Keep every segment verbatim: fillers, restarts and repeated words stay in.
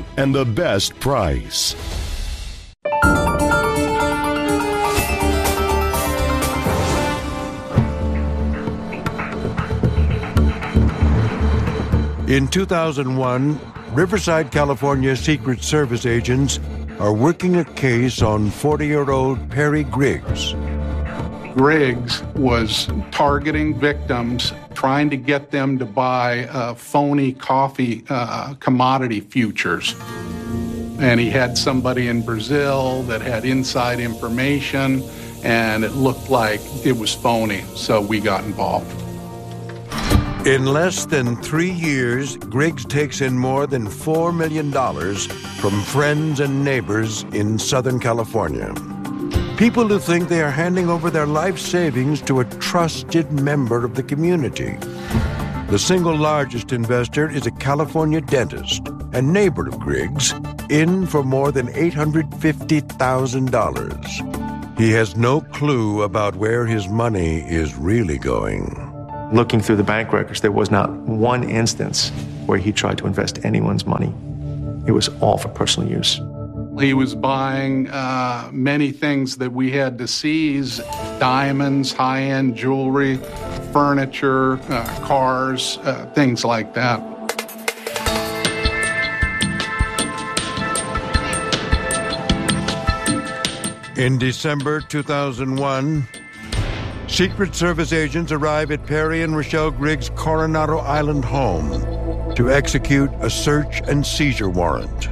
and the best price. In two thousand one, Riverside, California Secret Service agents are working a case on forty-year-old Perry Griggs. Griggs was targeting victims, trying to get them to buy uh, phony coffee uh, commodity futures. And he had somebody in Brazil that had inside information, and it looked like it was phony, so we got involved. In less than three years, Griggs takes in more than four million dollars from friends and neighbors in Southern California. People who think they are handing over their life savings to a trusted member of the community. The single largest investor is a California dentist and neighbor of Griggs, in for more than eight hundred fifty thousand dollars. He has no clue about where his money is really going. Looking through the bank records, there was not one instance where he tried to invest anyone's money. It was all for personal use. He was buying uh, many things that we had to seize: diamonds, high-end jewelry, furniture, uh, cars, uh, things like that. In December two thousand one, Secret Service agents arrive at Perry and Rochelle Griggs' Coronado Island home to execute a search and seizure warrant.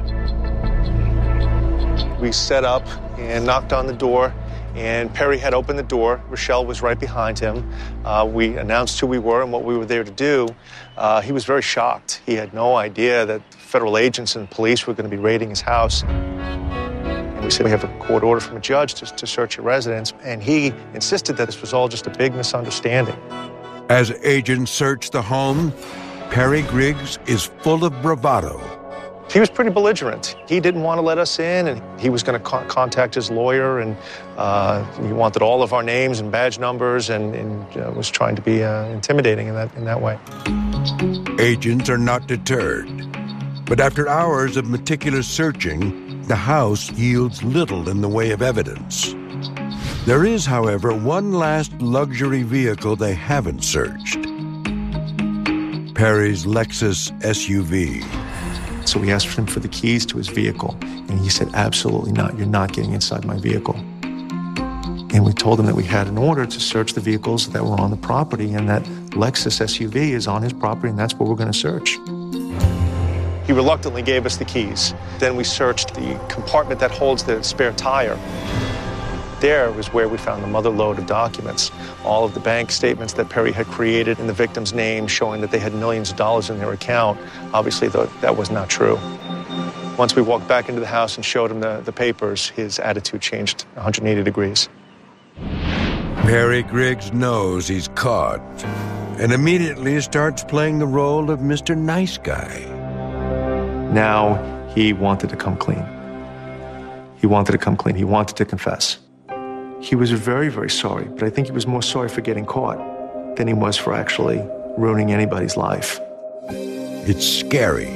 We set up and knocked on the door, and Perry had opened the door. Rochelle was right behind him. Uh, we announced who we were and what we were there to do. Uh, he was very shocked. He had no idea that federal agents and police were going to be raiding his house. And we said, we have a court order from a judge to, to search your residence, and he insisted that this was all just a big misunderstanding. As agents search the home, Perry Griggs is full of bravado. He was pretty belligerent. He didn't want to let us in, and he was going to co- contact his lawyer, and uh, he wanted all of our names and badge numbers, and, and uh, was trying to be uh, intimidating in that, in that way. Agents are not deterred, but after hours of meticulous searching, the house yields little in the way of evidence. There is, however, one last luxury vehicle they haven't searched: Perry's Lexus S U V. So we asked him for the keys to his vehicle, and he said, absolutely not. You're not getting inside my vehicle. And we told him that we had an order to search the vehicles that were on the property, and that Lexus S U V is on his property, and that's what we're going to search. He reluctantly gave us the keys. Then we searched the compartment that holds the spare tire. There was where we found the mother lode of documents, all of the bank statements that Perry had created in the victim's name, showing that they had millions of dollars in their account. Obviously, though, that was not true. Once we walked back into the house and showed him the, the papers, his attitude changed one hundred eighty degrees. Perry Griggs knows he's caught and immediately starts playing the role of Mister Nice Guy. Now he wanted to come clean. He wanted to come clean. He wanted to confess. He was very, very sorry, but I think he was more sorry for getting caught than he was for actually ruining anybody's life. It's scary.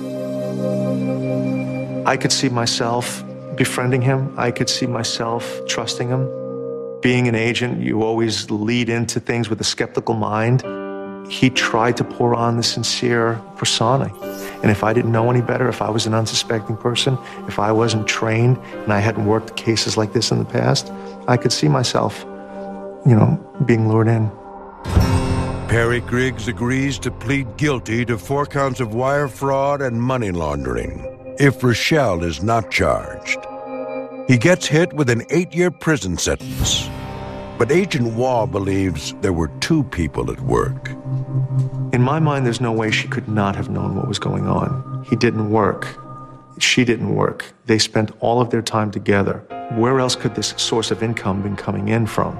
I could see myself befriending him. I could see myself trusting him. Being an agent, you always lead into things with a skeptical mind. He tried to pour on the sincere persona. And if I didn't know any better, if I was an unsuspecting person, if I wasn't trained and I hadn't worked cases like this in the past, I could see myself, you know, being lured in. Perry Griggs agrees to plead guilty to four counts of wire fraud and money laundering if Rochelle is not charged. He gets hit with an eight-year prison sentence. But Agent Waugh believes there were two people at work. In my mind, there's no way she could not have known what was going on. He didn't work. She didn't work. They spent all of their time together. Where else could this source of income been coming in from?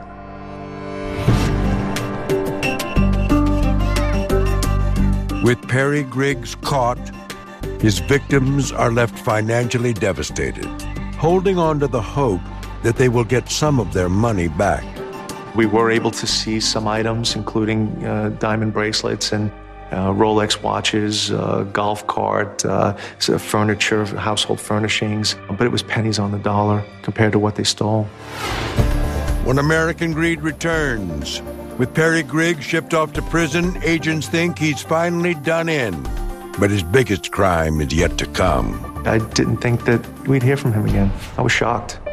With Perry Griggs caught, his victims are left financially devastated, holding on to the hope that they will get some of their money back. We were able to seize some items, including uh, diamond bracelets and uh, Rolex watches, uh, golf cart, uh, furniture, household furnishings, but it was pennies on the dollar compared to what they stole. When American Greed returns, with Perry Griggs shipped off to prison, agents think he's finally done in. But his biggest crime is yet to come. I didn't think that we'd hear from him again. I was shocked.